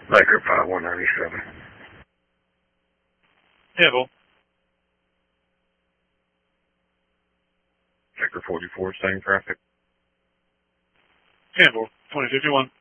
Laker 5197. Handle. Sector 44, same traffic. Handle. 2051.